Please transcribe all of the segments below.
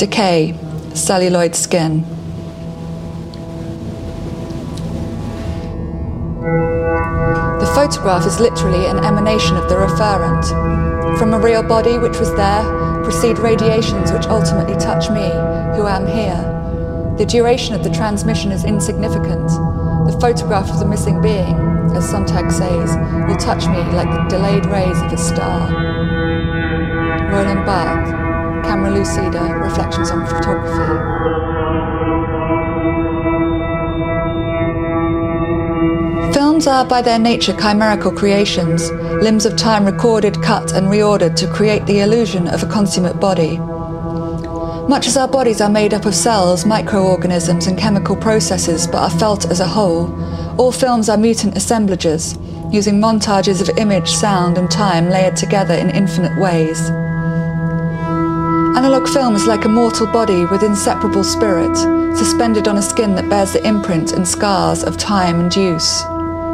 Decay, celluloid skin. The photograph is literally an emanation of the referent. From a real body which was there, proceed radiations which ultimately touch me, who am here. The duration of the transmission is insignificant. The photograph of the missing being, as Sontag says, will touch me like the delayed rays of a star. Roland Barthes, Camera Lucida, Reflections on Photography. Films are by their nature chimerical creations, limbs of time recorded, cut and reordered to create the illusion of a consummate body. Much as our bodies are made up of cells, microorganisms and chemical processes but are felt as a whole, all films are mutant assemblages, using montages of image, sound and time layered together in infinite ways. Analog film is like a mortal body with inseparable spirit, suspended on a skin that bears the imprint and scars of time and use.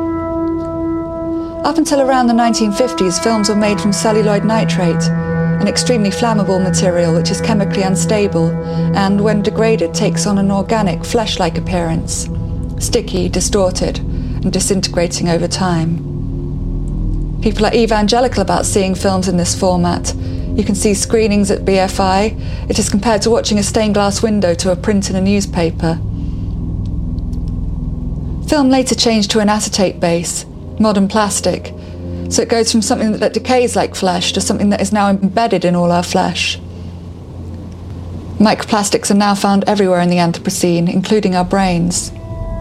Up until around the 1950s, films were made from celluloid nitrate, an extremely flammable material which is chemically unstable and, when degraded, takes on an organic, flesh-like appearance, sticky, distorted, and disintegrating over time. People are evangelical about seeing films in this format. You can see screenings at BFI. It is compared to watching a stained glass window to a print in a newspaper. Film later changed to an acetate base, modern plastic, so it goes from something that decays like flesh to something that is now embedded in all our flesh. Microplastics are now found everywhere in the Anthropocene, including our brains.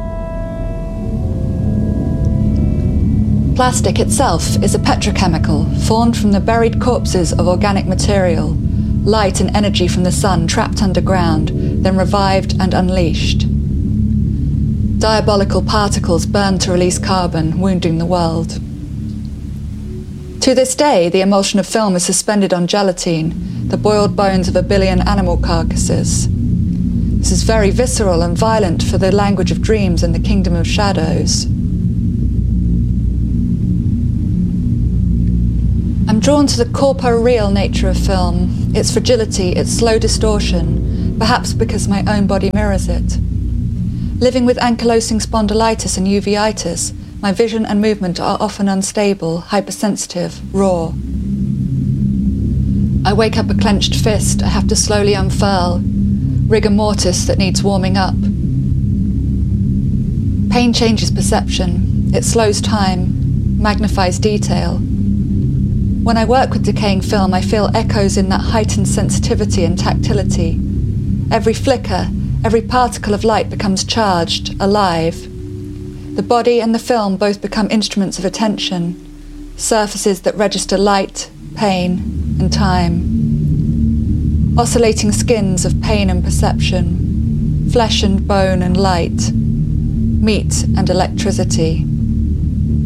Plastic itself is a petrochemical formed from the buried corpses of organic material, light and energy from the sun trapped underground, then revived and unleashed. Diabolical particles burn to release carbon, wounding the world. To this day, the emulsion of film is suspended on gelatine, the boiled bones of 1 billion animal carcasses. This is very visceral and violent for the language of dreams and the kingdom of shadows. I'm drawn to the corporeal nature of film, its fragility, its slow distortion, perhaps because my own body mirrors it. Living with ankylosing spondylitis and uveitis, my vision and movement are often unstable, hypersensitive, raw. I wake up a clenched fist I have to slowly unfurl, rigor mortis that needs warming up. Pain changes perception, it slows time, magnifies detail. When I work with decaying film, I feel echoes in that heightened sensitivity and tactility. Every flicker, every particle of light becomes charged, alive. The body and the film both become instruments of attention, surfaces that register light, pain, and time. Oscillating skins of pain and perception, flesh and bone and light, meat and electricity.